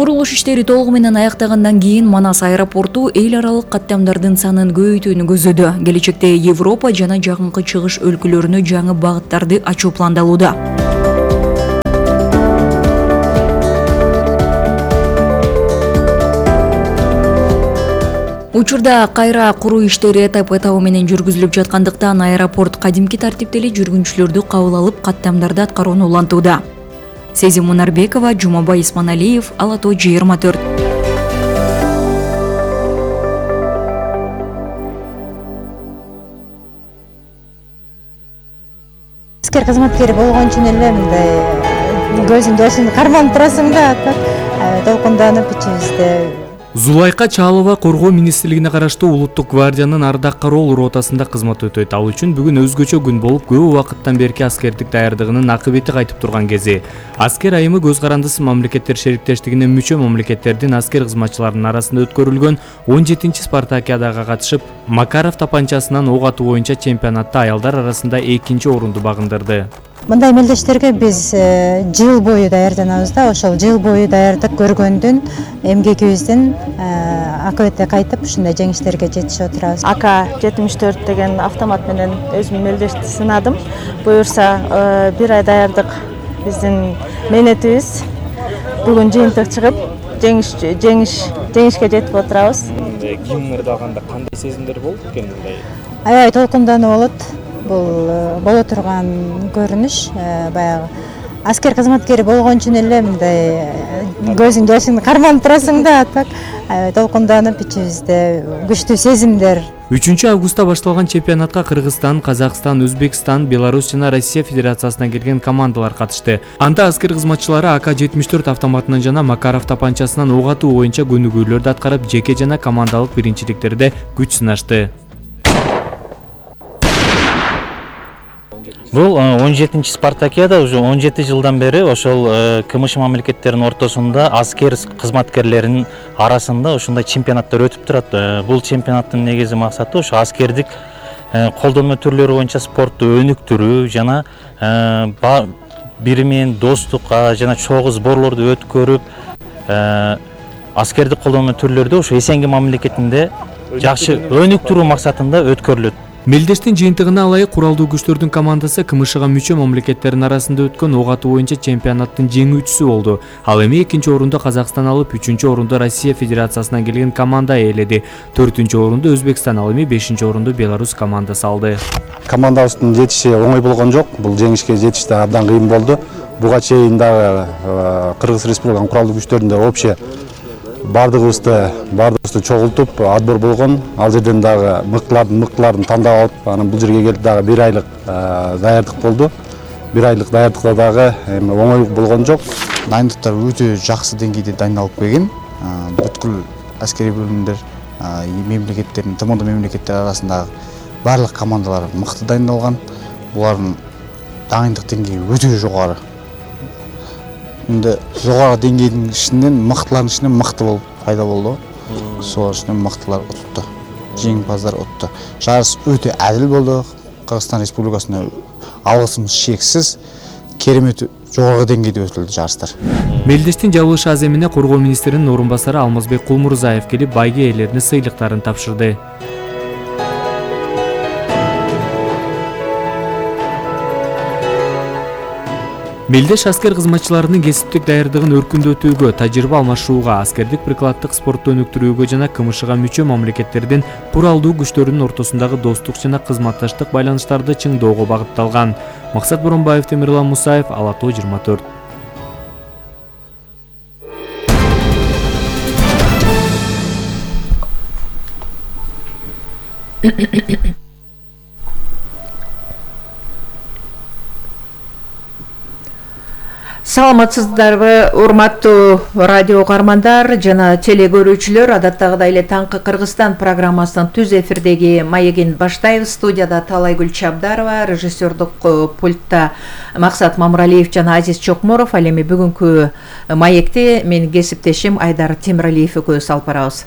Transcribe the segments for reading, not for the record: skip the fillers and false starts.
Курулуш иштери толугу менен аяктагандан кийин Манас аэропорту эл аралык каттамдардын санын көбөйтүүнү көздөдү. Келечекте Европа жана жакынкы чыгыш өлкөлөрүнө жаңы багыттарды ачуу пландалууда. Учурда кайра куруу иштери этап-этабы менен жүргүзүлүп жаткандыктан аэропорт кадимки тартипте эле жүргүнчүлөрдү кабыл алып каттамдарды аткарууну улантууда. Сезим Мунарбекова, Жумабай Исманалиев, Ала Тоо 24. Аскер кызматкери болгон үчүн эле мындай көзүң жашын карманып турасың да, толкунданып ичибизде. Зулайка Чалова Коргоо министрлигине караштуу Улуттук гвардиянын ардак кароол ротасында кызмат өтөйт. Ал үчүн бүгүн өзгөчө күн болуп, көп убакыттан берки аскердик даярдыгынын акыбети кайтып турган кези. Аскер айымы көз карандысы мамлекеттер шериктештигине мүчө мамлекеттердин аскер кызматчыларынын арасында өткөрүлгөн 17-чи Спартакиадага катышып, Макаров тапанчасынан ок атуу боюнча чемпионатта аялдар арасында 2-чи орунду багындырды. Мындай мелдештерге биз жыл бою даярданабыз да, ошол жыл бою даярдык көргөндүн эмгегибиздин акыбети кайтып ушундай жеңиштерге жетишип отурабыз. AK-74 деген автомат менен өзүм мелдешти сынадым. Буюрса бир ай даярдык биздин менетибиз. Бүгүн жыйынтык чыгып, жеңишке жетип отурабыз. Кийимдерди алганда кандай сезимдер болду экен мындай? Аябай толкундануу болот. Бул боло турган көрүнүш, баягы аскер кызматкери болгон үчүн эле мындай көзүң жашын карманып турасың да, так толкунданып ичибизде күчтүү сезимдер. 3-августта башталган чемпионатка Кыргызстан, Казакстан, Өзбекстан, Беларусь жана Россия Федерациясынан келген командалар катышты. Анда аскер кызматчылары AK-74 автоматынан жана Макаров тапанчасынан ок атуу боюнча көнүгүүлөрдү аткарып, жеке жана командалык биринчиликтерде күч сынашты. Бул 17-чи Спартакиада уже 17 жылдан бери ошол КМШ мамлекеттеринин ортосунда аскер кызматкерлеринин арасында ошондой чемпионаттар өтүп турат. Бул чемпионаттын негизги максаты ошо аскердик колдонмо түрлөрү боюнча спортту өнүктүрүү жана бири менен достукка жана чогуу сборлорду өткөрүп, аскердик колдонмо түрлөрдү ошо Эсенги мамлекетинде жакшы өнүктүрүү максатында өткөрүлөт. Мелдештин жыйынтыгына ылайык куралдуу күчтөрдүн командасы КМШга мүчө мамлекеттердин арасында өткөн ок атуу боюнча чемпионаттын жеңүүчүсү болду. Ал эми 2-чи орунду Казакстан алып, 3-чү орунду Россия Федерациясынан келген команда ээледи. 4-чү орунду Өзбекстан, ал эми 5-чи орунду Беларусь командасы алды. Командабыздын жетиши оңой болгон жок. Бул жеңишке жетиш да абдан кыйын болду. Буга чейин дагы Кыргыз Республикасынын куралдуу күчтөрүндө вообще бардыгыбызды чогултуп отбор болгон. Ал жерден дагы мыктылардын тандап алып, анан бул жерге келип дагы 1 айлык даярдык болду. 1 айлык даярдыкта дагы оңой болгон жок. Дайындыктар өтө жакшы деңгейде дайындалып келген. Бүткүл аскери бөлүмдөр мемлекеттердин, ТМО мемлекеттер арасындагы барлык командалар мыкты дайындалган. Булардын дайындык деңгээи өтө жогору. Мында жогору деңгейдин ичинен мыктылардын ичинен мыкты болуп пайда болду. Сол үчүн мыктылар утупту. Жеңимпаздар утты. Жарыш өтө адил болду. Кыргызстан Республикасына алгысымыз шексиз. Керемет жогору деңгейде өтүлдү жарыштар. Мелдештин жабылыш аземине Коргоо министринин орун басары Алмазбек Кулмурзаев келип, байге ээлерине сыйлыктарын тапшырды. Мелдеш аскер кызматчыларынын кесиптик даярдыгын өркүндөтүүгө, тажрыйба алмашууга, аскердик прикладдык спортту өнүктүрүүгө жана КМШга мүчө мамлекеттердин куралдуу күчтөрүнүн ортосундагы достук жана кызматташтык байланыштарды чыңдоого багытталган. Максат Боронбаев, Темирлан Мусаев, Ала Тоо 24. Саламатсыздарбы, урматтуу радио каармандар жана теле көрүүчүлөр. Адаттагыдай эле таңкы Кыргызстан программасынын түз эфирдеги маегин баштайбыз. Студияда Талайгүл Чабдарова, режиссердук пультта Максат Мамралиев жана Азиз Чокморов. Ал эми бүгүнкү маекти менин кесиптешим Айдар Темиралиев экөөбүз алып барабыз.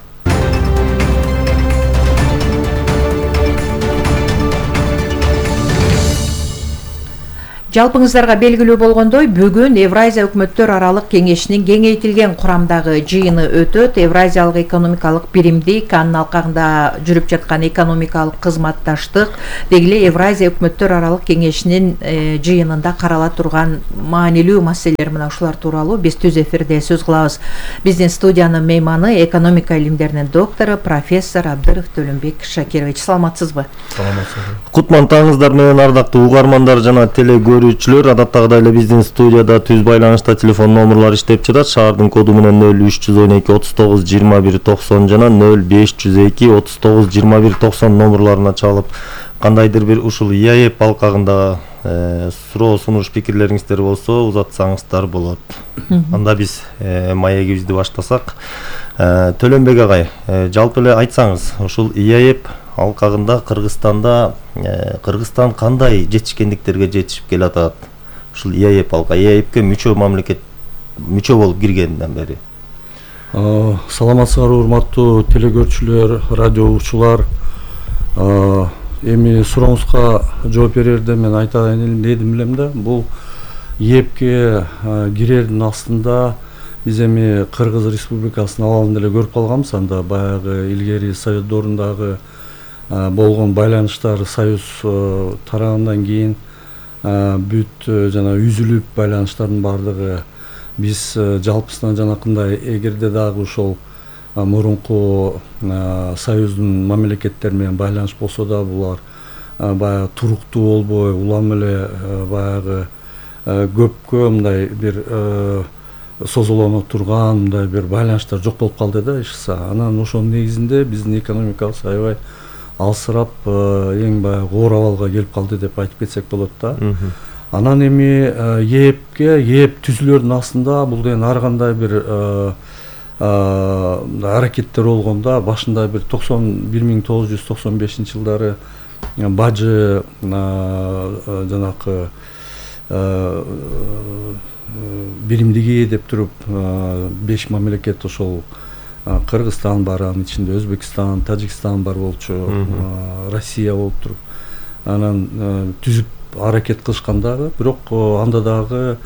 Жалпыңыздарга белгилүү болгондой, бүгүн Евразия өкмөттөр аралык кеңешинин кеңейтилген курамдагы жыйыны өтөт. Евразиялык экономикалык биримдик, анын алкагында жүрүп жаткан экономикалык кызматташтык, деги эле Евразия өкмөттөр аралык кеңешинин жыйынында карала турган маанилүү маселелер мына ушулар тууралуу биз түз эфирде сөз кылабыз. Биздин студиянын мейманы экономика илимдеринин доктору профессор Абдыров Төлөнбек Шакирович. Саламатсызбы? Кутман таңыңыздар менен ардактуу угармандар жана телегөрүүчүлөр. Адаттагыдай эле биздин студияда түз байланышта телефон номерлор иштеп жатат. Шаардын коду менен 0312 39 21 90 жана 0502 39 21 90 номерлоруна чалып, кандайдыр бир ушул ИАЭП алкагында суроо сунуш пикирлериңиздер болсо узатсаңыздар болот. Анда биз маегибизди баштасак. Төлөнбек агай, жалпы эле айтсаңыз, ушул ИАЭП алкагында Кыргызстан кандай жетишкендиктерге жетишип келатат? Ушул ИАЭП алка, ИАЭПке мүчө мамлекет мүчө болуп киргенден бери. Саламатсыздар урматтуу телегөрүүчүлөр, радио угуучулар. Эми сурооңузга жооп берерде мен айтайын дедим элем да, бул ИАЭПке кирердин астында биз эми Кыргыз Республикасынын абалында эле көрүп калганбыз. Анда баягы илгери Совет доорундагы болгон байланыштар Союз тарагандан кийин бүт жана үзүлүп байланыштардын бардыгы биз жалпысынан жанакындай эгерде дагы ошол мурунку Союздун мамлекеттери менен байланыш болсо да булар баягы туруктуу болбой улам эле баягы көпкө мындай бир созулоно турган мындай бир байланыштар жок болуп калды да ишса. Анан ошонун негизинде биздин экономикабыз аябай алсырап эң баягы оор абалга келип калды деп айтып кетсек болот да. Анан эми ИАЭП түзүлөрдүн астында бул деген ар кандай бир аракеттер болгондо башында бир 1995-жылдары бажы жанакы биримдиги деп туруп 5 мамлекет ошол Кыргызстан бар, анын ичинде Өзбекстан, Тажикстан бар болчу, Россия болуп туруп анан түзүп аракет кылышкан дагы, бирок анда дагы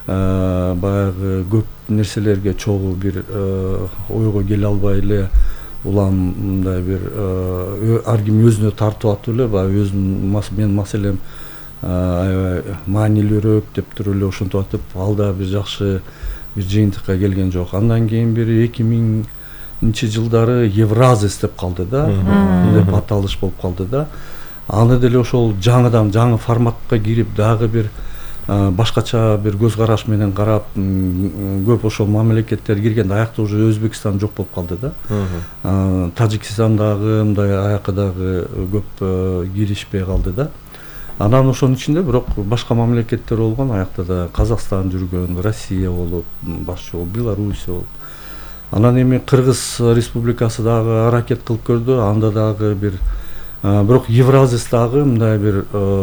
баягы көп нерселерге чогуу бир ойго келе албай эле улам мындай бир ар ким өзүнө тартып атып эле баягы өзүнүн менин маселем аябай маанилүүрөөк деп туруп эле ошентип атып ал да бир жакшы бир жыйынтыкка келген жок. Андан кийин бир 2000-жылдары Евразес деп калды да, деп аталыш болуп калды да. Аны деле ошол жаңыдан жаңы форматка кирип дагы бир башкача бир көз караш менен карап көп ошол мамлекеттер кирген, аякта уже Өзбекстан жок болуп калды да. Тажикстан дагы мындай аякка дагы көп киришпей калды да. Анан ошонун ичинде бирок башка мамлекеттер болгон, аякта да Казакстан жүргөн, Россия болуп, башчы болуп, Белоруссия болуп. Анан эми Кыргыз Республикасы дагы аракет кылып көрдү, анда дагы бир бирок Евразес дагы мындай бир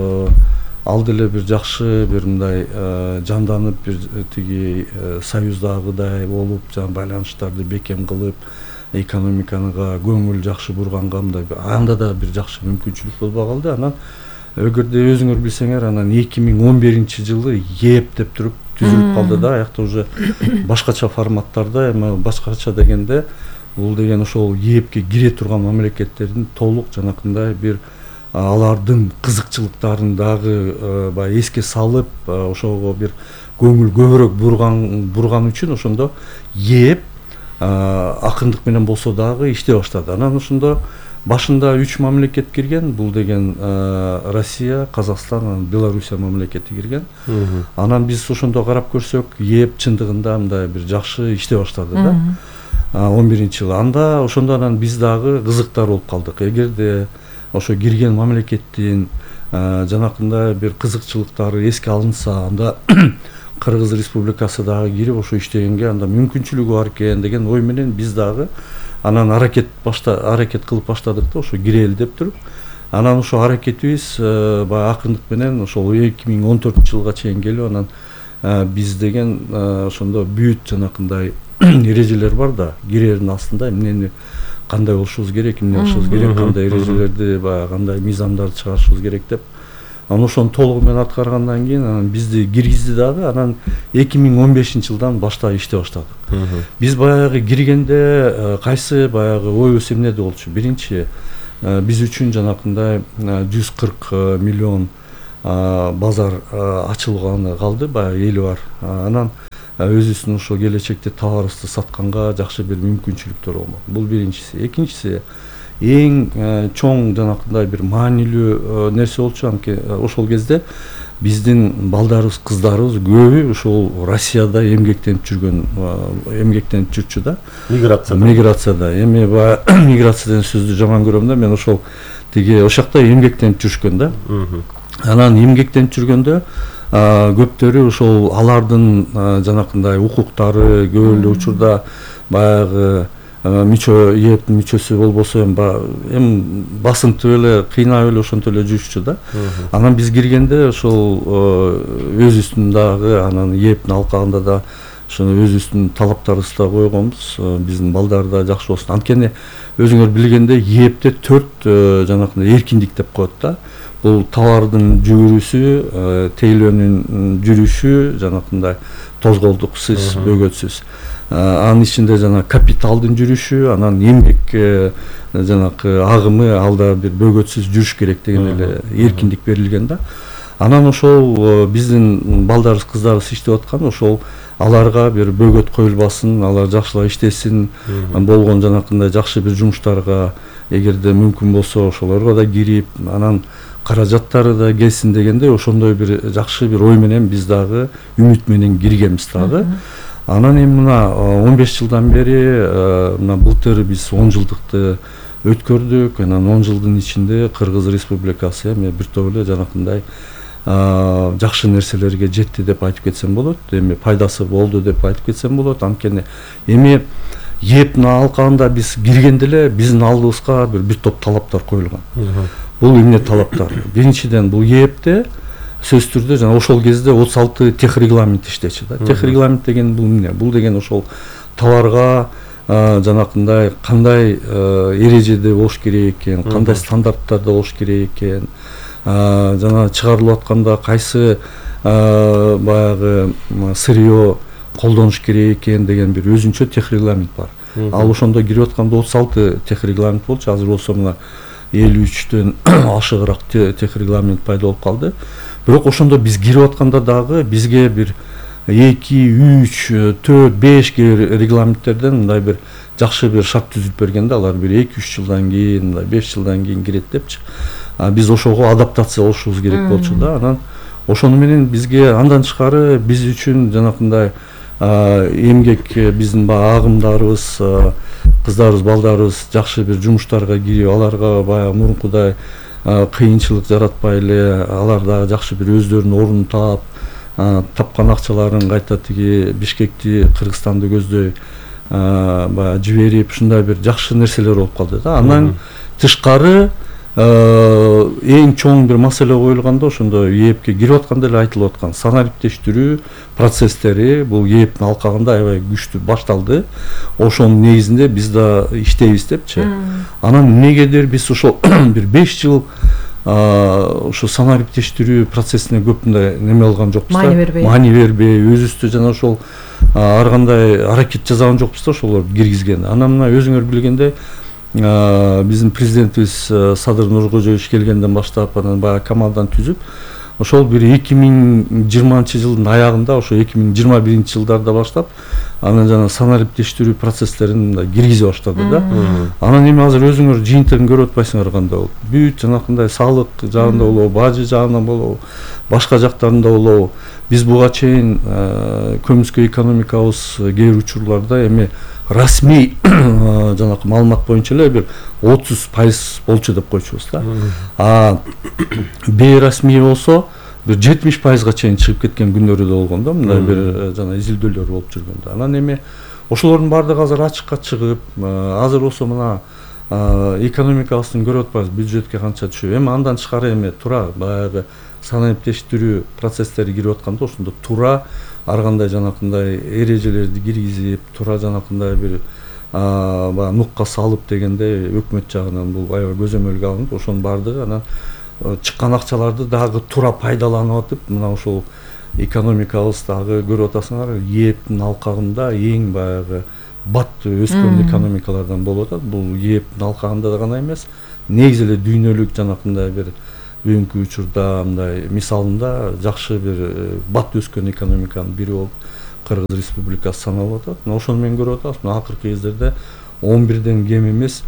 ал деле бир жакшы бир мындай жанданып бир тиги союздагыдай болуп, жана байланыштарды бекем кылып, экономикага көңүл жакшы бурганга мындай анда да бир жакшы мүмкүнчүлүк болбой калды. Анан эгерде өзүңөр билсеңер, анан 2011-жылы ИАЭП деп туруп түзүлүп калды да, аякта уже башкача форматтарда, эми башкача дегенде бул деген ошол ИАЭПке кире турган мамлекеттердин толук жанакындай бир алардын кызыкчылыктарын дагы баягы эске салып, ошого бир көңүл көбүрөөк бурган үчүн ошондо ИАЭП акырындык менен болсо дагы иштей баштады. Анан ошондо башында 3 мамлекет кирген, бул деген Россия, Казакстан, Белоруссия мамлекети кирген. Анан биз ошондо карап көрсөк, ИАЭП чындыгында мындай бир жакшы иштей баштады да. 11-жылы. Анда ошондо анан биз дагы кызыктар болуп калдык. Эгерде ошо кирген мамлекеттин жанакындай бир кызыкчылыктары эске алынса, анда Кыргыз Республикасы дагы кирип ошо иштегенге анда мүмкүнчүлүгү бар экен деген ой менен биз дагы анан аракет кылып баштадык да, ошо кирели деп туруп. Анан ошо аракетибиз баягы акырындык менен ошол 2014-жылга чейин келип, анан биз деген ошондо бүт жанакындай эрежелер бар да, кирердин астында эмнени кандай болушубуз керек, эмне кылышыбыз керек, кандай эрежелерди баягы кандай мыйзамдарды чыгарышыбыз керек деп анан ошону толугу менен аткаргандан кийин анан бизди киргизди дагы. Анан 2015-жылдан баштап иштеп баштадык. Биз баягы киргенде кайсы баягы ойбуз эмнеде болчу? Биринчи биз үчүн жанакындай 140 миллион базар ачылганы калды, баягы эли бар. Анан өзүбүздүн ошо келечекте товарыбызды сатканга жакшы бир мүмкүнчүлүктөр болмок. Бул биринчиси. Экинчиси эң чоң жанакындай бир маанилүү нерсе болчу. Ошол кезде биздин балдарыбыз, кыздарыбыз көбү ошол Россияда эмгектенип жүрчү да. Миграцияда. Эми миграция деген сөздү жаман көрөм да. Мен ошол ошол жакта эмгектенип жүрүшкөн да. Анан эмгектенип жүргөндө көптөрү ошол алардын жанакындай укуктары көп эле учурда баягы ээптин мүчөсү болбосо эми басынтып эле кыйнап эле ошентип эле жүрүшчү да. Анан биз киргенде ошол өзүбүздүн дагы анан ээптин алкагында да ошону өзүбүздүн талаптарыбызды койгонбуз. Биздин балдар да жакшы болсун. Анткени өзүңөр билгендей ээпте 4 жанакындай эркиндик деп коет да. Бул товардын жүгүрүшү, тейлөөнүн жүрүшү, жанакындай тозголдуксуз, бөгөтсүз. Анын ичинде жана капиталдын жүрүшү, анан эмгек жанакы агымы алда бир бөгөтсүз жүрүш керек деген эле эркиндик берилген да. Анан ошол биздин балдарыбыз, кыздарыбыз иштеп аткан ошол аларга бир бөгөт коюлбасын, алар жакшылап иштесин, болгон жанакындай жакшы бир жумуштарга эгерде мүмкүн болсо ошолорго да кирип, анан каражаттары да келсин дегенде ошондой бир жакшы бир ой менен биз дагы үмүт менен киргенбиз дагы. Анан эми мына 15 жылдан бери мына былтыр биз 10 жылдыкты өткөрдүк. Анан 10 жылдын ичинде Кыргыз Республикасы эми бир топ эле жанакындай жакшы нерселерге жетти деп айтып кетсем болот. Эми пайдасы болду деп айтып кетсем болот. Анткени эми ээптин алкагында биз киргенде эле биздин алдыбызга бир топ талаптар коюлган. Бул эмне талаптар? Биринчиден бул ээпте сөзсүз түрдө жана ошол кезде 36 техрегламент иштечү да. Техрегламент деген бул эмне? Бул деген ошол товарга жанакындай кандай эрежеде болуш керек экен, кандай стандарттарда болуш керек экен, жана чыгарылып атканда кайсы баягы сырье колдонуш керек экен деген бир өзүнчө техрегламент бар. Ал ошондо кирип атканда 36 техрегламент болчу. Азыр болсо мына 53-төн ашыгыраак техрегламент пайда болуп калды. Бирок ошондо биз кирип атканда дагы бизге бир 2, 3, 4, 5 регламенттерден мындай бир жакшы бир шарт түзүп берген да. Алар бир 2-3 жылдан кийин, мындай 5 жылдан кийин кирет депчи. Биз ошого адаптация болушубуз керек болчу да. Анан ошону менен бизге андан тышкары биз үчүн жанакындай эмгек биздин агымдарыбыз, кыздарыбыз, балдарыбыз жакшы бир жумуштарга кирип, аларга баягы мурункудай кыйынчылык жаратпай эле, алар дагы жакшы бир өздөрүнүн ордун тапкан акчаларын кайта тиги Бишкекти, Кыргызстанды көздөй баягы жиберип, ушундай бир жакшы нерселер болуп калды да. Андан тышкары эң чоң бир маселе коюлганда ошондо ээпке кирип атканда эле айтылып аткан санариптештирүү процесстери бул ээптин алкагында аябай күчтүү башталды. Ошонун негизинде биз да иштейбиз депчи. Анан эмнегедир биз ошол бир 5 жыл ошо санариптештирүү процессине көп мындай неме алган жокпуз да. Маани бербей, өзүбүздү жана ошол ар кандай аракет жасаган жокпуз да ошолорду киргизген. Анан мына өзүңөр билгендей биздин президентибиз Садыр Нуркожоевич келгенден баштап анан баягы команданы түзүп ошол бир 2020 жылдын аягында, ошо 2021 жылдарда баштап анан жана санариптештирүү процесстерин мындай киргизе баштады да. Анан эми азыр өзүңөр жыйынтыгын көрүп атпайсыңар кандай болуп. Бүт жанакындай салык жагында болобу, бажы жагынан болобу, башка жактарында болобу. Биз буга чейин көмүскө экономикабыз кээ бир учурларда эми расмий жанакы маалымат боюнча эле бир 30% болчу деп койчубуз да. Бейрасмий болсо бир 70%га чейин чыгып кеткен күндөрү да болгон да. Мындай бир жана изилдөөлөр болуп жүргөн да. Анан эми ошолордун баардыгы азыр ачыкка чыгып, азыр болсо мына экономикабыздын көрүп атпайбыз, бюджетке канча түшүп. Эми андан тышкары эми туура баягы санариптештирүү процесстери кирип атканда ошондо туура ар кандай жанакындай эрежелерди киргизип, туура жанакындай бир баягы нукка салып дегенде өкмөт жагынан бул аябай көзөмөлгө алынып, ошонун баардыгы анан чыккан акчаларды дагы туура пайдаланып атып, мына ошол экономикабыз дагы көрүп атасыңар, ээптин алкагында эң баягы бат өскөн экономикалардан болуп атат. Бул ээптин алкагында гана эмес, негизи эле дүйнөлүк жанакындай бир бүгүнкү учурда мындай мисалында жакшы бир бат өскөн экономиканын бири болуп Кыргыз Республикасы саналып атат. Ошону мен көрүп атабыз. Акыркы кездерде 11ден кем эмес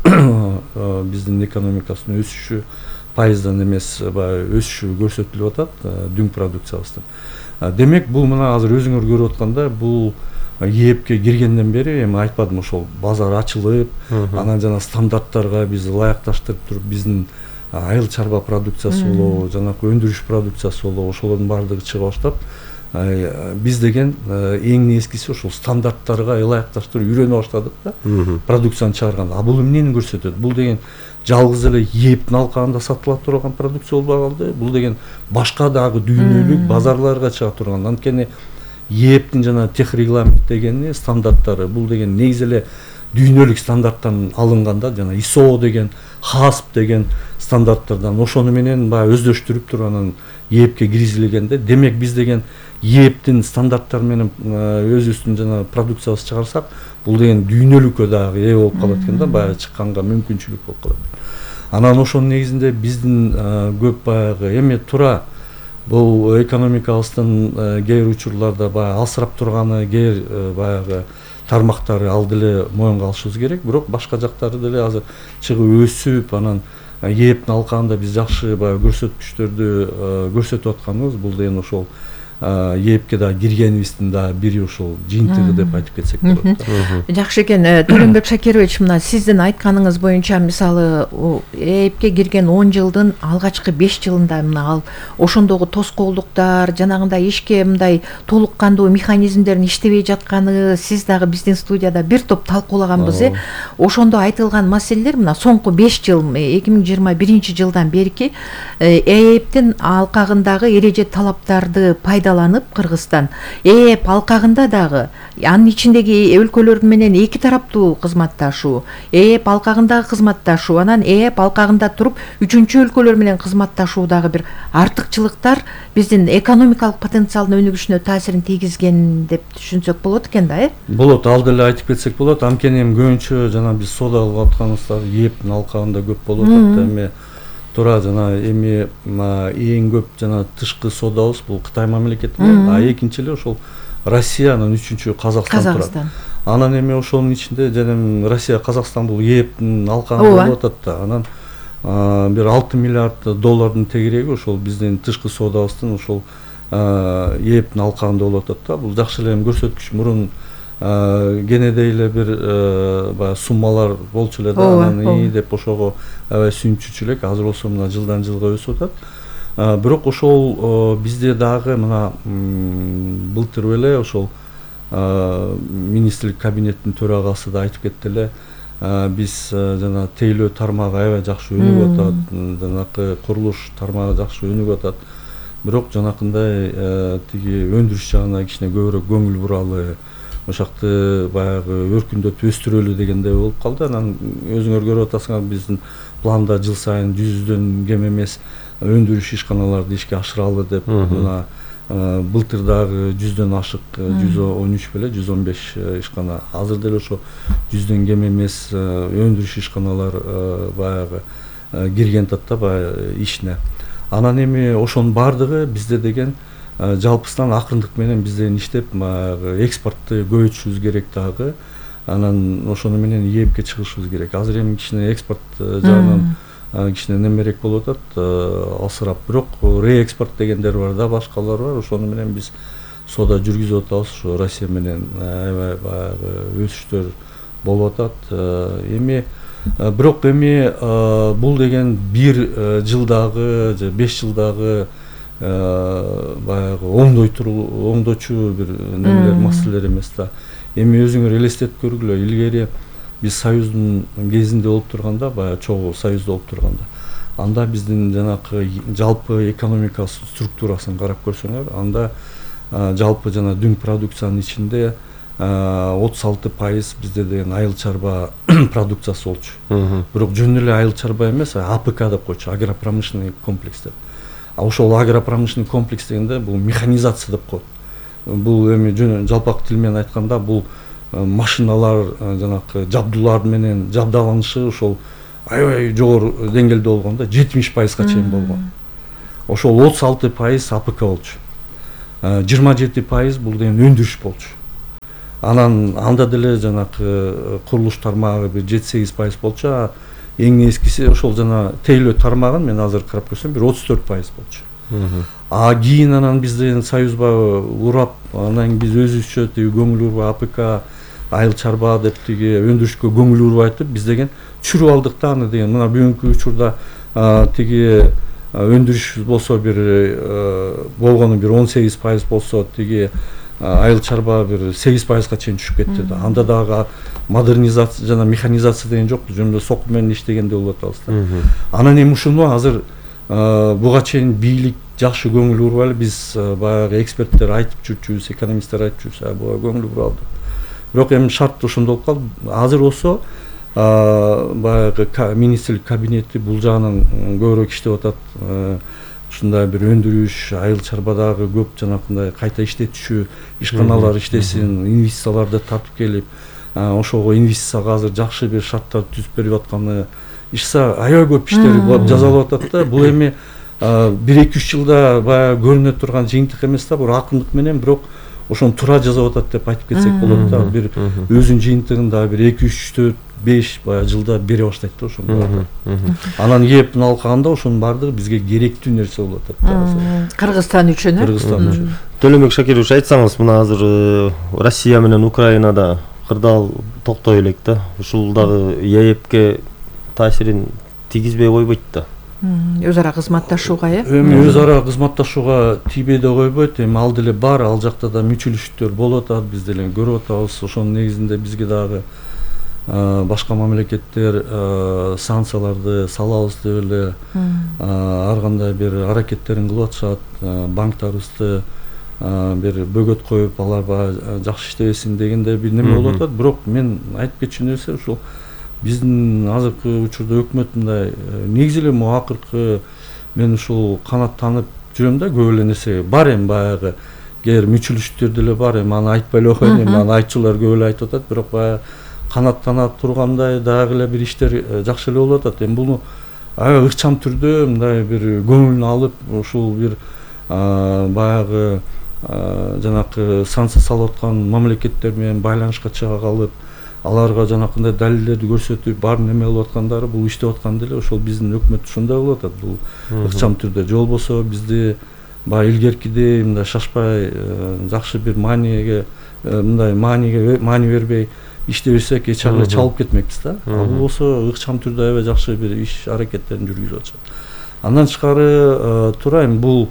биздин экономикасынын өсүшү пайыздан эмес баягы өсүшү көрсөтүлүп атат дүң продукциябыздын. Демек бул мына азыр өзүңөр көрүп аткандай бул ээпке киргенден бери эми айтпадым, ошол базар ачылып, анан жана стандарттарга биз ылайыкташтырып туруп биздин айыл чарба продукциясы болобу, жанакы өндүрүш продукциясы болобу, ошолордун баардыгы чыга баштап, биз деген эң нескиси ошол стандарттарга ылайыкташтырып үйрөнө баштадык да, продукцияны чыгарганда. А бул эмнени көрсөтөт? Бул деген жалгыз эле ээптин алкагында сатыла турган продукция болбой калды. Бул деген башка дагы дүйнөлүк базарларга чыга турган. Анткени ээптин жана техрегламент дегени стандарттары бул деген негизи эле дүйнөлүк стандарттан алынганда, жана ISO деген, HACCP деген стандарттардан ошону менен баягы өздөштүрүп туруп анан ээпке киргизилгенде, демек биз деген ээптин стандарттары менен өзүбүздүн жана продукциябызды чыгарсак, бул деген дүйнөлүккө дагы ээ болуп калат экен да, баягы чыкканга мүмкүнчүлүк болуп калат. Анан ошонун негизинде биздин көп баягы эми туура бул экономикабыздын кээ бир учурларда баягы алсырап турганы, кээ бир баягы тармактары ал деле моюнга алышыбыз керек. Бирок башка жактары деле азыр чыгып өсүп, анан ээптин алкагында биз жакшы баягы көрсөткүчтөрдү көрсөтүп атканыбыз бул деген ошол ээпке да киргенибиздин да бири ошол жыйынтыгы деп айтып кетсек болот. Жакшы экен. Төлөнбек Шакирович, мына сиздин айтканыңыз боюнча мисалы ээпке кирген 10 жылдын алгачкы 5 жылында мына ал ошондогу тоскоолдуктар, жанагындай ишке мындай толук кандуу механизмдердин иштебей жатканы сиз дагы биздин студияда бир топ талкуулаганбыз. Ошондо айтылган маселелер мына соңку 5 жыл 2021 жылдан берки ээптин алкагындагы эреже талаптарды пайдаланып Кыргызстан ээп алкагында дагы анын ичиндеги өлкөлөр менен эки тараптуу кызматташуу, ээп алкагындагы кызматташуу, анан ээп алкагында туруп үчүнчү өлкөлөр менен кызматташуудагы бир артыкчылыктар биздин экономикалык потенциалдын өнүгүшүнө таасирин тийгизген деп түшүнсөк болот экен да, Болот, ал деле айтып кетсек болот. Анткени эми көбүнчө жана биз соода кылып атканыбыздар ээптин алкагында көп болуп атат. Эми туура жана эми эң көп жана тышкы соодабыз бул Кытай мамлекети менен, а экинчи эле ошол Россия, анан үчүнчү Казакстан турат. Анан эми ошонун ичинде жана Россия, Казакстан бул ээптин алкагында болуп атат да. Анан бир 6 миллиард доллардын тегереги ошол биздин тышкы соодабыздын ошол ээптин алкагында болуп атат да. Бул жакшы эле көрсөткүч. Мурун кенедей эле бир баягы суммалар болчу эле да, анан деп ошого аябай сүйүнчүчү элек. Азыр болсо мына жылдан жылга өсүп атат. Бирок ошол бизде дагы мына былтыр эле ошол министрлик кабинеттин төрагасы да айтып кетти эле, биз жана тейлөө тармагы аябай жакшы өнүгүп атат, жанакы курулуш тармагы жакшы өнүгүп атат. Бирок жанакындай тиги өндүрүш жагына кичине көбүрөөк көңүл буралы, ошакты баягы өркүндөтүп өстүрөлү дегендей болуп калды. Анан өзүңөр көрүп атасыңар, биздин планда жыл сайын 100дөн кем эмес өндүрүш ишканаларды ишке ашыралы деп, мына былтыр дагы 100дөн ашык 113 беле 115 ишкана. Азыр деле ошо 100дөн кем эмес өндүрүш ишканалар баягы кирген татта баягы ишине. Анан эми ошонун баардыгы бизде деген жалпысынан акырындык менен бизден иштеп экспортты көбөйтүшүбүз керек дагы. Анан ошону менен ээпке чыгышыбыз керек. Азыр эми кичине экспорт жагынан кичине немерээк болуп атат, алсырап. Бирок реэкспорт дегендер бар да, башкалар бар. Ошону менен биз соода жүргүзүп атабыз. Ошо Россия менен аябай баягы өсүштөр болуп атат. Эми бирок эми бул деген бир жылдагы же 5 жылдагы баягы оңдоочу бир немелер, маселелер эмес да. Эми өзүңөр элестетип көргүлө, илгери биз союздун кезинде болуп турганда, баягы чогуу союзда болуп турганда, анда биздин жанакы жалпы экономикасы структурасын карап көрсөңөр, анда жалпы жана дүң продукциянын ичинде 36% бизде деген айыл чарба продукциясы болчу. Бирок жөн эле айыл чарба эмес, АПК деп койчу, агропромышленный комплекс деп. Ошол агропромышленный комплекс дегенде бул механизация деп коет. Бул эми жалпак тил менен айтканда бул машиналар, жанакы жабдуулар менен жабдаланышы ошол аябай жогору деңгээлде болгондо 70%га чейин болгон. Ошол 36% АПК болчу. 27% бул деген өндүрүш болчу. Анан анда деле жанакы курулуш тармагы бир 7-8% болчу. Эң эскиси ошол жана тейлөө тармагын мен азыр карап көрсөм бир 34% болчу. Кийин анан бизден союзба урап, анан биз өзүбүзчө тиги көңүл урбай АПК айыл чарба деп тиги өндүрүшкө көңүл урбай айтып биз деген чүрүп алдык да аны деген. Мына бүгүнкү учурда тиги өндүрүш болсо бир болгону бир 18% болсо тиги айыл чарба бир 8%га чейин түшүп кетти да. Анда дагы модернизация жана механизация деген жок, жөн эле сокку менен иштегенде болуп атабыз да. Анан эми ушуну азыр буга чейин бийлик жакшы көңүл урбай эле биз баягы эксперттер айтып жүрчүбүз, экономисттер айтып жүрсө буга көңүл урбай алдык. Бирок эми шарт ошондой болуп калды. Азыр болсо баягы министрлик кабинети бул жагынан көбүрөөк иштеп атат. Ушундай бир өндүрүш, айыл чарбадагы көп жанакындай кайта иштетүүчү ишканалар иштесин, инвестицияларды тартып келип, ошого инвестицияга азыр жакшы бир шарттар түзүп берип атканы ишса аябай көп иштер жасалып атат да. Бул эми 1-2-3 жылда баягы көрүнө турган жыйынтык эмес да, бул акындык менен, бирок ошону туура жасап атат деп айтып кетсек болот да. Бир өзүнүн жыйынтыгын да бир 2-3-4-5 баягы жылда бере баштайт да ошону. Анан эпин алганда ошонун баардыгы бизге керектүү нерсе болуп атат да. Кыргызстан үчүн, Кыргызстан үчүн. Төлөмбек Шакирович, айтсаңыз, мына азыр Россия менен Украинада кырдаал токтой элек да. Ушул дагы ЕЭПке таасирин тийгизбей койбойт да. Өз ара кызматташууга, Эми өз ара кызматташууга тийбей да койбойт. Эми ал деле бар, ал жакта да мүчөлүштөр болуп атат, биз деле көрүп атабыз. Ошонун негизинде бизге дагы башка мамлекеттер санкцияларды салабыз деп эле ар кандай бир аракеттерин кылып атышат. Банктарыбызды бир бөгөт коюп, алар жакшы иштебесин дегенде бир неме болуп атат. Бирок мен айтып кетчү нерсе ушул биздин азыркы учурда өкмөт мындай негизи эле могу акыркы мен ушул канаттанып жүрөм да, көп эле нерсе бар. Эми баягы кээ мүчөлүштөр деле бар. Эми аны айтпай эле коеюн, эми аны айтчулар көп эле айтып атат. Бирок баягы канаттана тургандай дагы эле бир иштер жакшы эле болуп атат. Эми буну аябай ыкчам түрдө мындай бир көңүлүн алып, ушул бир баягы жанакы санкция салып аткан мамлекеттер менен байланышка чыга калып, аларга жанакындай далилдерди көрсөтүп, бар неме болуп аткандары бул иштеп аткан деле ошол биздин өкмөт ушундай болуп атат. Бул ыкчам түрдө же болбосо бизди баягы илгеркидей мындай шашпай, жакшы бир мааниге мындай маани бербей иштебесек эч ар эле чалып кетмекпиз да. Ал болсо ыкчам түрдө аябай жакшы бир иш аракеттерин жүргүзүп атышат. Андан тышкары туура эми бул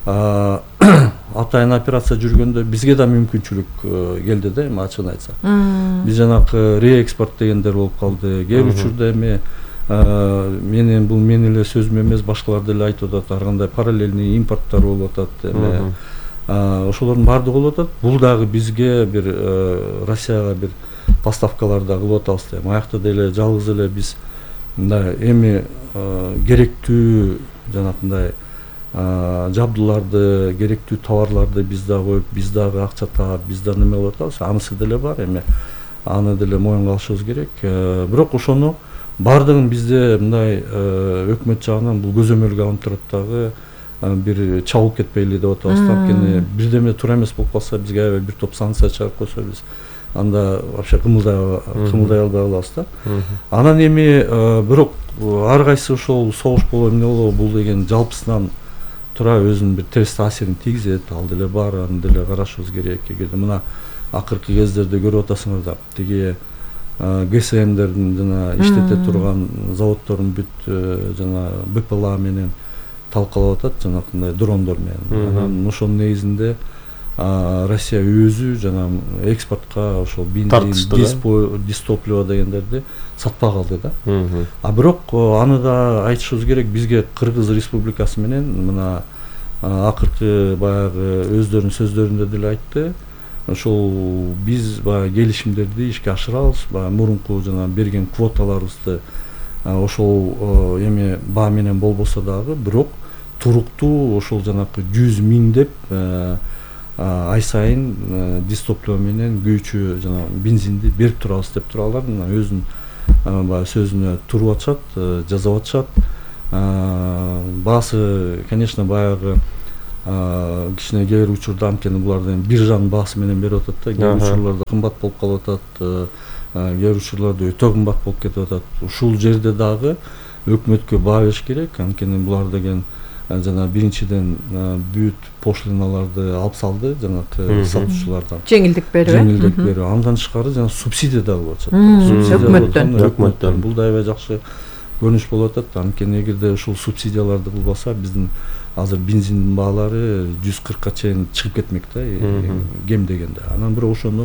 атайын операция жүргөндө бизге да мүмкүнчүлүк келди да, эми ачыгын айтсак. Биз жанакы реэкспорт дегендер болуп калды. Кээ учурда эми менин бул менин эле сөзүм эмес, башкалар деле айтып атат, ар кандай параллельный импорттор болуп атат. Эми ошолордун баардыгы болуп атат. Бул дагы бизге бир Россияга бир поставкалар да кылып атабыз да. Аякта деле жалгыз эле биз мындай эми керектүү жанакындай жабдууларды, керектүү товарларды биз да коюп, биз дагы акча таап, биз да неме кылып атабыз. Анысы деле бар, эми аны деле моюнга алышыбыз керек. Бирок ошону баардыгын бизде мындай өкмөт жагынан бул көзөмөлгө алынып турат дагы бир чабып кетпейли деп атабыз. Анткени бирдеме туура эмес болуп калса, бизге аябай бир топ санкция чыгарып койсо, биз анда вообще кымылдай албай калабыз да. Анан эми бирок ар кайсы ошол согуш болобу эмне болобу, бул деген жалпысынан туура өзүнүн бир терс таасирин тийгизет. Ал деле бар, аны деле карашыбыз керек. Эгерде мына акыркы кездерде көрүп атасыңар да, тиги ГСМдердин жана иштете турган заводдордун бүт жана БПЛА менен талкалап атат, жанакындай дрондор менен. Анан ошонун негизинде Россия өзү жана экспортко ошол бензин, дистопливо дегендерди сатпай калды да. Бирок аны да айтышыбыз керек, бизге Кыргыз Республикасы менен мына акыркы баягы өздөрүнүн сөздөрүндө деле айтты, ошол биз баягы келишимдерди ишке ашырабыз, баягы мурунку жана берген квоталарыбызды ошол эми баа менен болбосо дагы, бирок туруктуу ошол жанакы 100 000 деп ай сайын дистоплоо менен күйүүчү жана бензинди берип турабыз деп туралар. Мына өзүнүн баягы сөзүнө туруп атышат, жазып атышат. Баасы, конечно, баягы кичине кээ бир учурда анткени булардын биржанын баасы менен берип атат да, кээ бир учурларда кымбат болуп калып атат, кээ бир учурларда өтө кымбат болуп кетип атат. Ушул жерде дагы өкмөткө баа бериш керек, анткени булар деген жана биринчиден бүт пошлиналарды алып салды жанакы сатуучулардан. Жеңилдик берүү. Андан тышкары жана субсидия да алып атышат. Өкмөттөн. Бул да аябай жакшы көрүнүш болуп атат. Анткени эгерде ушул субсидияларды булбаса, биздин азыр бензиндин баалары 140ка чейин чыгып кетмек да, кем дегенде. Анан бирок ошону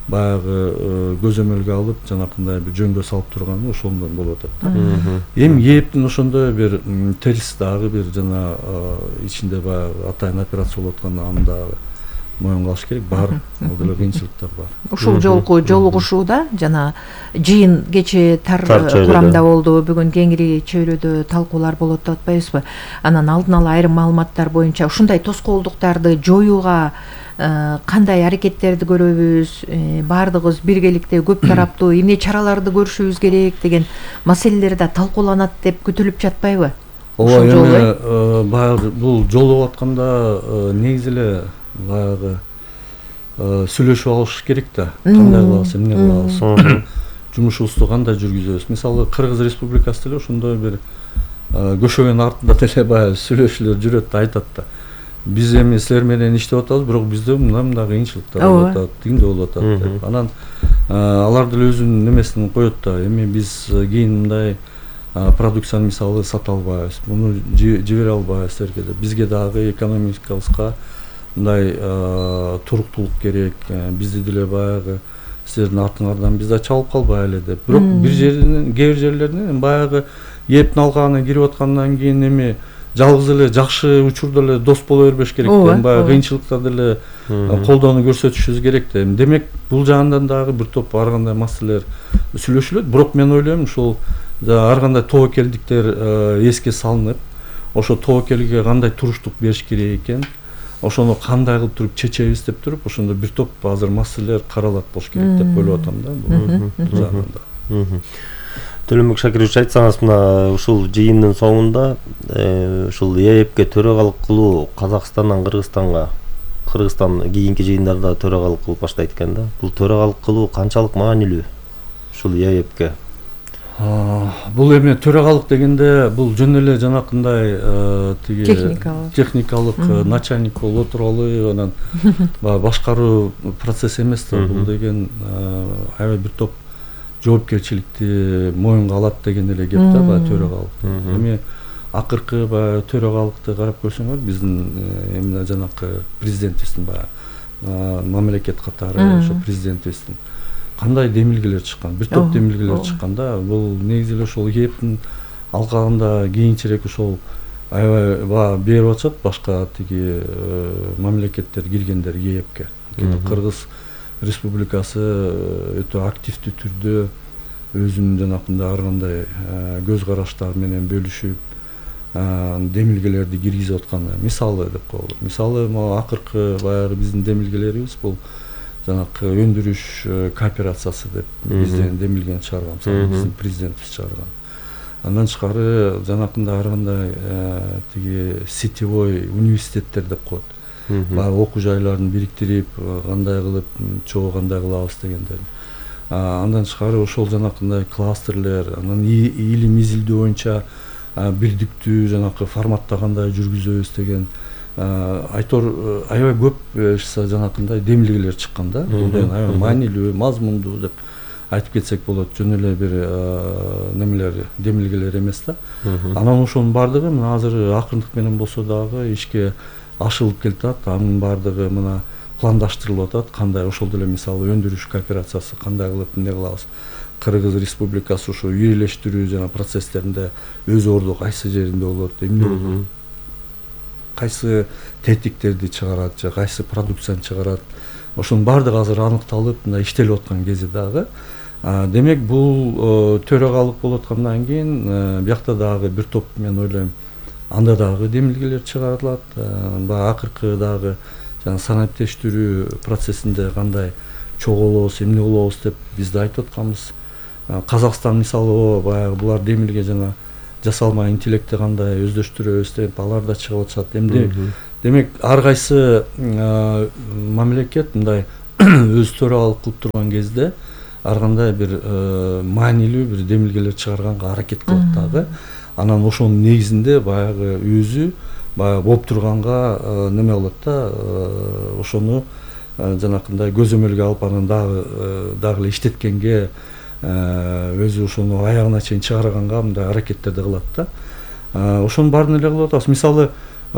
баягы көзөмөлгө алып, жанакындай бир жөнгө салып турганы ошондон болуп атат. Эми ээптин ошондой бир терс дагы бир жана ичинде баягы атайын операция болуп атканда аны дагы моюнга алыш керек. Бар, ал деле кыйынчылыктар бар. Ушул жолку жолугушууда жана жыйын кечээ тар курамда болду, бүгүн кеңири чөйрөдө талкуулар болуп атпайбызбы? Анан алдын ала айрым маалыматтар боюнча ушундай тоскоолдуктарды жоюуга кандай аракеттерди көрөбүз, баардыгыбыз биргеликте көп тараптуу эмне чараларды көрүшүбүз керек деген маселелер да талкууланат деп күтүлүп жатпайбы? Ооба, эми баягы бул жол болуп атканда негизи эле баягы сүйлөшүп алыш керек да. Кандай кылабыз, эмне кылабыз, жумушубузду кандай жүргүзөбүз. Мисалы Кыргыз Республикасы деле ошондой бир көшөгөн артында деле баягы сүйлөшүүлөр жүрөт да, айтат да. Биз эми силер менен иштеп атабыз, бирок бизде мындай кыйынчылыктар болуп атат, тигинде болуп атат деп. Анан алар деле өзүнүн немесин коет да. Эми биз кийин мындай продукцияны мисалы сата албайбыз, муну жибере албайбыз силерге деп. Бизге дагы экономикабызга мындай туруктуулук керек. Бизди деле баягы силердин артыңардан биз да чабып калбай эле деп. Бирок бир жеринен, кээ бир жерлеринен баягы эптин алкагына кирип аткандан кийин эми жалгыз эле жакшы учурда эле дос боло бербеш керек да. Баягы кыйынчылыкта деле колдоону көрсөтүшүбүз керек да. Демек бул жагынан дагы бир топ ар кандай маселелер сүйлөшүлөт. Бирок мен ойлойм, ушул ар кандай тобокелдиктер эске салынып, ошо тобокелге кандай туруштук бериш керек экен, ошону кандай кылып туруп чечебиз деп туруп, ошондо бир топ азыр маселелер каралат болуш керек деп ойлоп атам да, бул жагынан да. Төлөнбек Шакирович, айтсаңыз, мына ушул жыйындын соңунда ушул ЭЭПке төрагалык кылуу Казакстандан Кыргызстанга, Кыргызстан кийинки жыйындарда төрагалык кылып баштайт экен да. Бул төрагалык кылуу канчалык маанилүү ушул ЭЭПке? Бул эми төрагалык дегенде бул жөн эле жанакындай техникалык начальник болуп отуралы, анан башкаруу процесс эмес да. Бул деген аябай бир топ жоопкерчиликти моюнга алат деген эле кеп да, баягы төрагалык. Эми акыркы баягы төрагалыкты карап көрсөңөр, биздин эмне жанакы президентибиздин баягы мамлекет катары ошо президентибиздин кандай демилгелер чыккан, бир топ демилгелер чыккан да. Бул негизи эле ошол ЭЭПтин алкагында кийинчерээк ошол аябай баа берип атышат башка тиги мамлекеттер киргендер ЭЭПке. Кыргыз Республикасы өтө активдүү түрдө өзүнүн жанакындай ар кандай көз караштары менен бөлүшүп демилгелерди киргизип аткан. Мисалы деп коелу. Мисалы могу акыркы баягы биздин демилгелерибиз бул жанакы өндүрүш кооперациясы деп бизден демилген чыгарган, биздин президентибиз чыгарган. Андан тышкары жанакындай ар кандай тиги сетевой университеттер деп коет. Баягы окуу жайларын бириктирип, кандай кылып чогуу кандай кылабыз дегендер. Андан тышкары ошол жанакындай кластерлер, анан илим изилдөө боюнча бирдиктүү жанакы форматта кандай жүргүзөбүз деген айтор аябай көп жанакындай демилгелер чыккан да. Бул деген аябай маанилүү, мазмундуу деп айтып кетсек болот. Жөн эле бир немелер, демилгелер эмес да. Анан ошонун баардыгы мына азыр акырындык менен болсо дагы ишке ашылып келатат. Анын баардыгы мына пландаштырылып атат. Кандай ошол деле мисалы өндүрүш кооперациясы кандай кылып эмне кылабыз. Кыргыз Республикасы ошо үйрөлөштүрүү жана процесстеринде өз орду кайсы жеринде болот, эмне болот, кайсы тетиктерди чыгарат же кайсы продукцияны чыгарат, ошонун баардыгы азыр аныкталып мындай иштелип аткан кези дагы. Демек бул төрагалык болуп аткандан кийин биякта дагы бир топ мен ойлойм анда дагы демилгелер чыгарылат. Баягы акыркы дагы жана санаптештирүү процессинде кандай чогулобуз, эмне болобуз деп биз да айтып атканбыз. Казакстан мисалы баягы булар демилге жана жасалма интеллектти кандай өздөштүрөбүз деп алар да чыгып атышат. Демек ар кайсы мамлекет мындай өз төрагалык кылып турган кезде ар кандай бир маанилүү бир демилгелер чыгарганга аракет кылат дагы. Анан ошонун негизинде баягы өзү баягы болуп турганга неме болот да, ошону жанакындай көзөмөлгө алып анан дагы эле иштеткенге өзү ошону аягына чейин чыгарганга мындай аракеттерди кылат да. Ошонун баарын эле кылып атабыз. Мисалы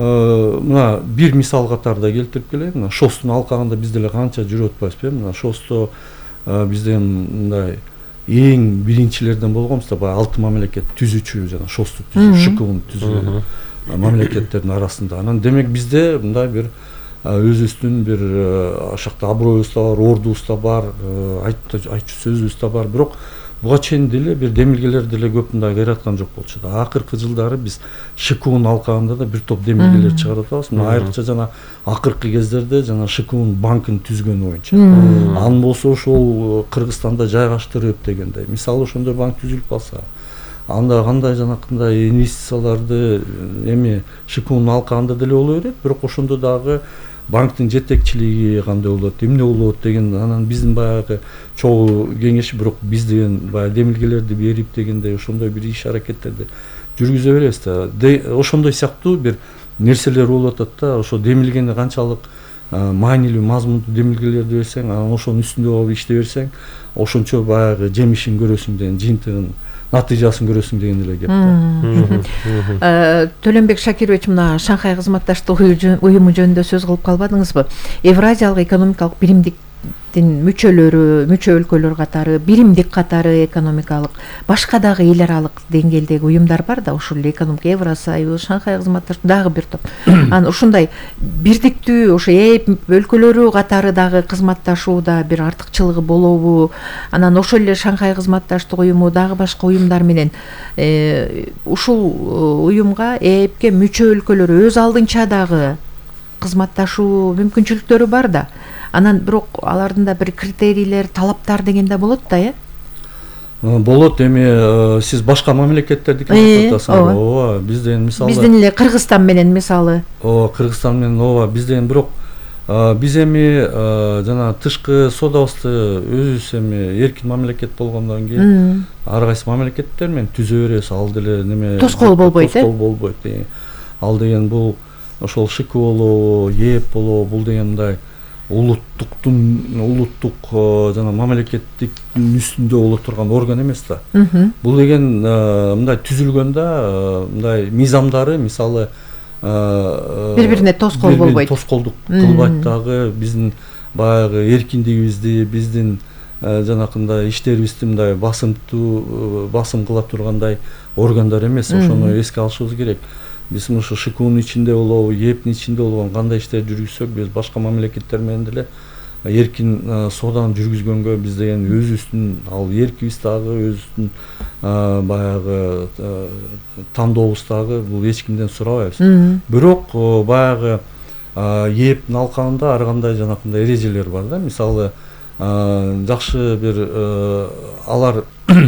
мына бир мисал катарында келтирип келейин. Мына ШОСтун алкагында биз деле канча жүрүп атпайбызбы? Мына ШОСто бизден мындай эң биринчилерден болгонбуз да, баягы 6 мамлекет түзүүчү жана ШОСту түзүү, ШКУну түзүү мамлекеттердин арасында. Анан демек бизде мындай бир өзүбүздүн бир ашакта аброюбуз да бар, ордубуз да бар, айтчу сөзүбүз да бар. Бирок буга чейин деле бир демилгелер деле көп мындай кайраткан жок болчу да. Акыркы жылдары биз ШКУнун алкагында да бир топ демилгелер чыгарып атабыз. Мына айрыкча жана акыркы кездерде жана ШКУнун банкын түзгөнү боюнча. Анын болсо ошол Кыргызстанда жайгаштырып дегендей. Мисалы ошондой банк түзүлүп калса, анда кандай жанакындай инвестицияларды эми ШКУнун алкагында деле боло берет, бирок ошондо дагы банктын жетекчилиги кандай болот, эмне болот деген анан биздин баягы чогуу кеңеши, бирок биз деген баягы демилгелерди берип дегендей ошондой бир иш аракеттерди жүргүзө беребиз да. Ошондой сыяктуу бир нерселер болуп атат да. Ошо демилгени канчалык маанилүү, мазмундуу демилгелерди берсең, анан ошонун үстүндө болуп иштей берсең, ошончо баягы жемишин көрөсүң деген, жыйынтыгын, натыйжасын көрөсүң деген эле кеп да. Төлөнбек Шакирович, мына Шанхай кызматташтык уюму жөнүндө сөз кылып калбадыңызбы? Евразиялык экономикалык биримдиктин мүчө өлкөлөр катары, биримдик катары экономикалык, башка дагы эл аралык деңгээлдеги уюмдар бар да, ушул эле экономика, Евросоюз, Шанхай кызматташтык дагы бир топ. Анан ушундай бирдиктүү ошо өлкөлөрү катары дагы кызматташууда бир артыкчылыгы болобу? Анан ошол эле Шанхай кызматташтык уюму дагы башка уюмдар менен ушул уюмга ЭЭПке мүчө өлкөлөр өз алдынча дагы кызматташуу мүмкүнчүлүктөрү бар да. Анан бирок алардын да бир критерийлер, талаптар деген да болот да, Болот. Эми сиз башка мамлекеттердики айтасыңыз. Ооба, бизден мисалы биздин эле Кыргызстан менен мисалы. Кыргызстан менен ооба, бизден бирок биз эми жана тышкы содабызды өзүбүз эми эркин мамлекет болгондон кийин ар кайсы мамлекеттер менен түзө беребиз. Ал деле неме тоскоол болбойт, тоскоол болбойт. Ал деген бул ошол ШК болобу, ЕЭП болобу, бул деген мындай улуттук жана мамлекеттиктин үстүндө боло турган орган эмес да. Бул деген мындай түзүлгөндө мындай мыйзамдары мисалы бири-бирине тоскоол болбойт. Тоскоолдук кылбайт дагы, биздин баягы эркиндигибизди, биздин жанакындай иштерибизди мындай басым кыла тургандай органдар эмес. Ошону эске алышыбыз керек. Биз ошо ШКУнун ичинде болобу, ЕЭПтин ичинде болгон кандай иштерди жүргүзсөк, биз башка мамлекеттер менен деле эркин сооданы жүргүзгөнгө биз деген өзүбүздүн ал эркибиз дагы, өзүбүздүн баягы тандообуз дагы бул эч кимден сурабайбыз. Бирок баягы ЕЭПтин алкагында ар кандай жанакындай эрежелер бар да. Мисалы жакшы бир алар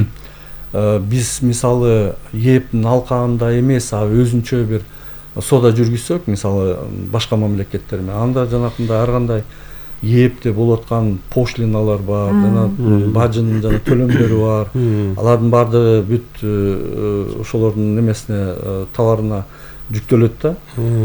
биз мисалы ЕЭПтин алкагында эмес, өзүнчө бир соода жүргүзсөк, мисалы башка мамлекеттер менен, анда жанакындай ар кандай ЕЭПте болуп аткан пошлиналар бар, жана бажын жана төлөмдөрү бар. Алардын баардыгы бүт ошолордун немесине, товарына жүктөлөт да.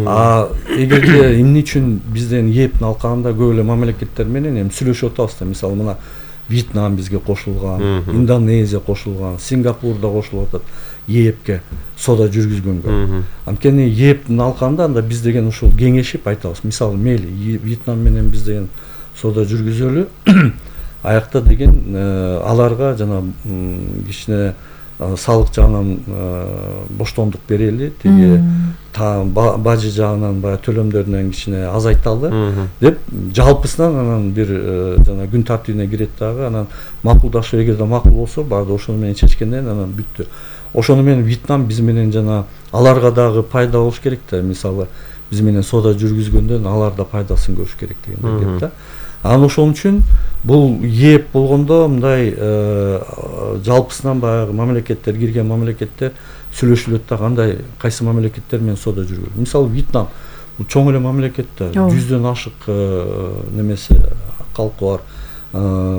Эгерде эмне үчүн бизден ЕЭПтин алкагында көп эле мамлекеттер менен эми сүйлөшүп атабыз да. Мисалы мына Вьетнам бизге кошулган, Индонезия кошулган, Сингапур да кошулуп атат ЕЭПке соода жүргүзгөнгө. Анткени ЕЭПтин алкагында анда биз деген ушул кеңешип айтабыз. Мисалы мейли Вьетнам менен биз деген соода жүргүзөлү, аякта деген аларга жана кичине салык жагынан боштондук берели, тиги бажы жагынан баягы төлөмдөрүнөн кичине азайталы деп жалпысынан анан бир жана күн тартибине кирет дагы, анан макулдашуу эгерде макул болсо баарды ошону менен чечкенден анан бүттү. Ошону менен Вьетнам биз менен жана аларга дагы пайда болуш керек да, мисалы биз менен соода жүргүзгөндөн алар да пайдасын көрүш керек деген деп да. Анан ошон үчүн бул ээп болгондо мындай жалпысынан баягы мамлекеттер, кирген мамлекеттер сүйлөшүлөт да, кандай кайсы мамлекеттер менен соода жүргүзөт. Мисалы Вьетнам бул чоң эле мамлекет да, 100дөн ашык немеси калкы бар.